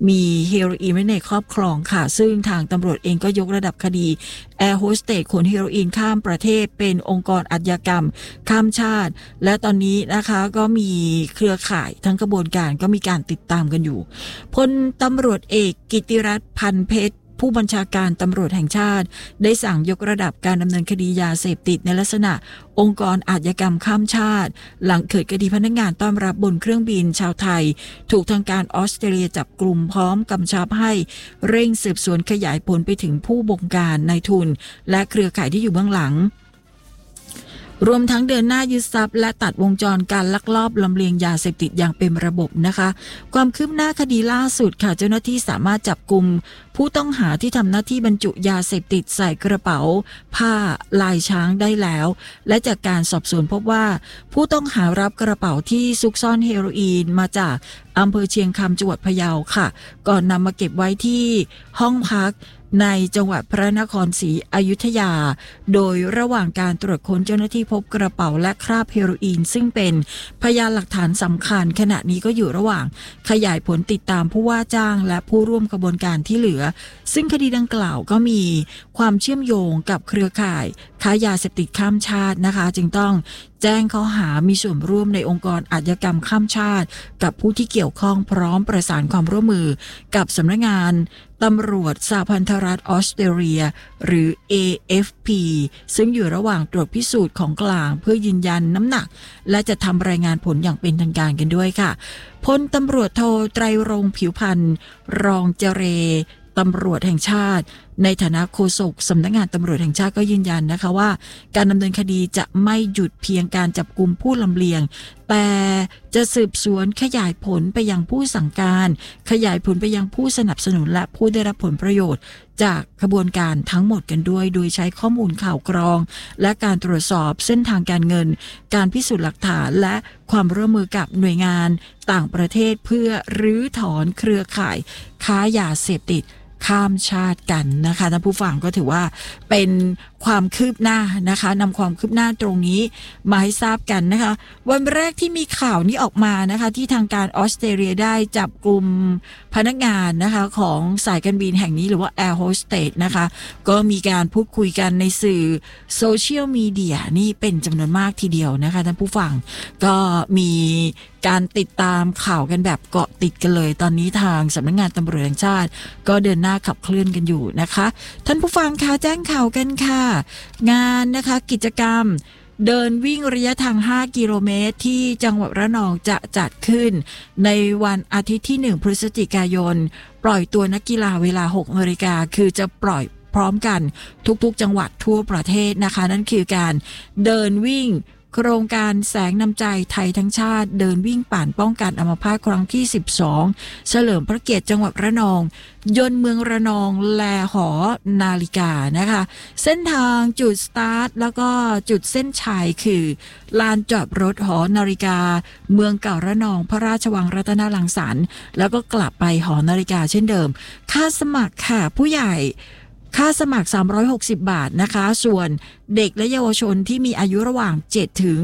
มีเฮโรอีนไว้ในครอบครองค่ะซึ่งทางตำรวจเองก็ยกระดับคดีแอร์โฮสเตสขนเฮโรอีนข้ามประเทศเป็นองค์กรอาชญากรรมข้ามชาติและตอนนี้นะคะก็มีเครือข่ายทั้งกระบวนการก็มีการติดตามกันอยู่พลตำรวจเอกกิติรัตน์พันเพชรผู้บัญชาการตำรวจแห่งชาติได้สั่งยกระดับการดำเนินคดียาเสพติดในลักษณะองค์กรอาชญากรรมข้ามชาติหลังเกิดคดีพนักงานต้อนรับบนเครื่องบินชาวไทยถูกทางการออสเตรเลียจับกลุ่มพร้อมกำชับให้เร่งสืบสวนขยายผลไปถึงผู้บงการนายทุนและเครือข่ายที่อยู่เบื้องหลังรวมทั้งเดินหน้ายึดทรัพย์และตัดวงจรการลักลอบลำเลียงยาเสพติดอย่างเป็นระบบนะคะความคืบหน้าคดีล่าสุดค่ะเจ้าหน้าที่สามารถจับกุมผู้ต้องหาที่ทำหน้าที่บรรจุยาเสพติดใส่กระเป๋าผ้าลายช้างได้แล้วและจากการสอบสวนพบว่าผู้ต้องหารับกระเป๋าที่ซุกซ่อนเฮโรอีนมาจากอำเภอเชียงคำจังหวัดพะเยาค่ะก่อนนำมาเก็บไว้ที่ห้องพักในจังหวัดพระนครศรีอยุธยาโดยระหว่างการตรวจค้นเจ้าหน้าที่พบกระเป๋าและคราบเฮโรอีนซึ่งเป็นพยานหลักฐานสำคัญขณะนี้ก็อยู่ระหว่างขยายผลติดตามผู้ว่าจ้างและผู้ร่วมกระบวนการที่เหลือซึ่งคดีดังกล่าวก็มีความเชื่อมโยงกับเครือข่ายค้ายาเสพติดข้ามชาตินะคะจึงต้องแจ้งข้อหามีส่วนร่วมในองค์กรอาชญากรรมข้ามชาติกับผู้ที่เกี่ยวข้องพร้อมประสานความร่วมมือกับสำนักงานตำรวจสหพันธรัฐออสเตรเลียหรือ AFP ซึ่งอยู่ระหว่างตรวจพิสูจน์ของกลางเพื่อยืนยันน้ำหนักและจะทำรายงานผลอย่างเป็นทางการกันด้วยค่ะพลตำรวจโทไตรรงค์ผิวพันธ์รองเจรตำรวจแห่งชาติในฐานะโฆษกสำนักงานตำรวจแห่งชาติก็ยืนยันนะคะว่าการดำเนินคดีจะไม่หยุดเพียงการจับกุมผู้ลำเลียงแต่จะสืบสวนขยายผลไปยังผู้สั่งการขยายผลไปยังผู้สนับสนุนและผู้ได้รับผลประโยชน์จากขบวนการทั้งหมดกันด้วยโดยใช้ข้อมูลข่าวกรองและการตรวจสอบเส้นทางการเงินการพิสูจน์หลักฐานและความร่วมมือกับหน่วยงานต่างประเทศเพื่อรื้อถอนเครือข่ายค้ายาเสพติดข้ามชาติกันนะคะท่านผู้ฟังก็ถือว่าเป็นความคืบหน้านะคะนำความคืบหน้าตรงนี้มาให้ทราบกันนะคะวันแรกที่มีข่าวนี้ออกมานะคะที่ทางการออสเตรเลียได้จับกลุ่มพนักงานนะคะของสายการบินแห่งนี้หรือว่าแอร์โฮสเตสนะคะก็มีการพูดคุยกันในสื่อโซเชียลมีเดียนี่เป็นจำนวนมากทีเดียวนะคะท่านผู้ฟังก็มีการติดตามข่าวกันแบบเกาะติดกันเลยตอนนี้ทางสำนักงานตำรวจแห่งชาติก็เดินหน้าขับเคลื่อนกันอยู่นะคะท่านผู้ฟังคะแจ้งข่าวกันค่ะงานนะคะกิจกรรมเดินวิ่งระยะทาง5กิโลเมตรที่จังหวัดระนองจะจัดขึ้นในวันอาทิตย์ที่1พฤศจิกายนปล่อยตัวนักกีฬาเวลา 6:00 นคือจะปล่อยพร้อมกันทุกๆจังหวัดทั่วประเทศนะคะนั่นคือการเดินวิ่งโครงการแสงน้ำใจไทยทั้งชาติเดินวิ่งป่านป้องกันอัมพาตครั้งที่12เฉลิมพระเกียรติจังหวัดระนองยนต์เมืองระนองแลหอนาฬิกานะคะเส้นทางจุดสตาร์ทแล้วก็จุดเส้นชัยคือลานจอดรถหอนาฬิกาเมืองเก่าระนองพระราชวังรัตนรังสรรค์แล้วก็กลับไปหอนาฬิกาเช่นเดิมค่าสมัครค่ะผู้ใหญ่ค่าสมัคร360 บาทนะคะส่วนเด็กและเยาวชนที่มีอายุระหว่าง7 ถึง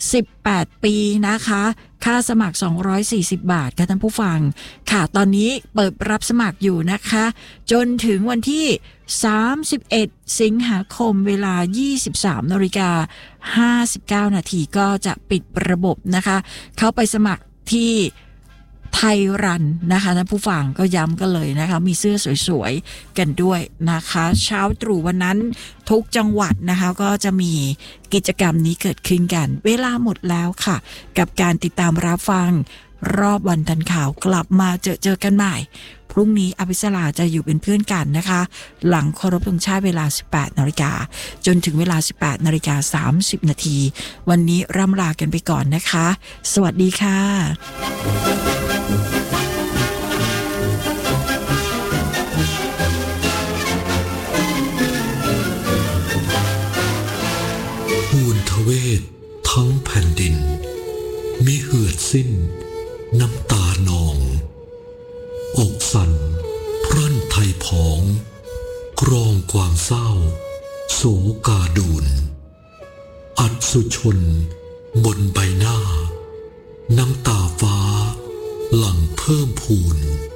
18 ปีนะคะค่าสมัคร240 บาทค่ะท่านผู้ฟังค่ะตอนนี้เปิดรับสมัครอยู่นะคะจนถึงวันที่31 สิงหาคมเวลา 23:59 นาทีก็จะปิดระบบนะคะเข้าไปสมัครที่ไทยรันนะคะท่านผู้ฟังก็ย้ำกันเลยนะคะมีเสื้อสวยๆกันด้วยนะคะเช้าตรู่วันนั้นทุกจังหวัดนะคะก็จะมีกิจกรรมนี้เกิดขึ้นกันเวลาหมดแล้วค่ะกับการติดตามรับฟังรอบวันทันข่าวกลับมาเจอกันใหม่พรุ่งนี้อภิสราจะอยู่เป็นเพื่อนกันนะคะหลังเคารพธงชาติเวลา 18:00 นจนถึงเวลา 18:30 นาทีวันนี้ร่ำลากันไปก่อนนะคะสวัสดีค่ะภูนทเวศทั้งแผ่นดินมิเหือดสิ้นน้ำตานองอกสั่นพรั่นไทยผองกรองความเศร้าโศกาดูนอัศชนบนใบหน้าน้ำตาฟ้าหลั่งเพิ่มพูน